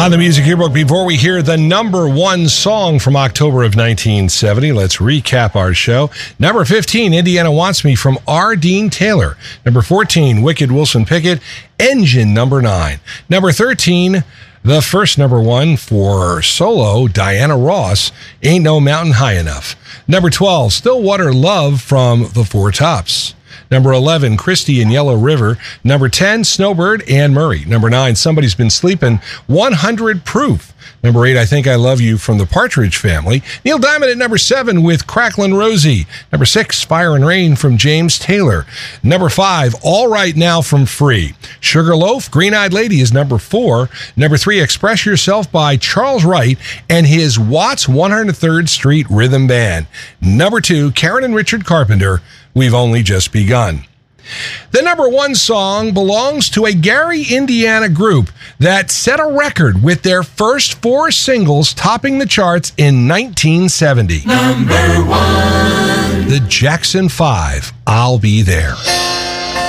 On the Music Yearbook, before we hear the number one song from October of 1970, let's recap our show. Number 15, Indiana Wants Me from R. Dean Taylor. Number 14, Wicked Wilson Pickett, Engine number 9. Number 13, the first number one for solo, Diana Ross, Ain't No Mountain High Enough. Number 12, Stillwater Love from the Four Tops. Number 11, Christie and Yellow River. Number 10, Snowbird, Anne Murray. Number 9, Somebody's Been Sleeping, 100 Proof. Number 8, I Think I Love You from the Partridge Family. Neil Diamond at number 7 with Cracklin' Rosie. Number 6, Fire and Rain from James Taylor. Number 5, All Right Now from Free. Sugarloaf, Green Eyed Lady is number 4. Number 3, Express Yourself by Charles Wright and his Watts 103rd Street Rhythm Band. Number 2, Karen and Richard Carpenter, We've Only Just Begun. The number one song belongs to a Gary, Indiana group that set a record with their first 4 singles topping the charts in 1970. Number 1. The Jackson 5, I'll Be There.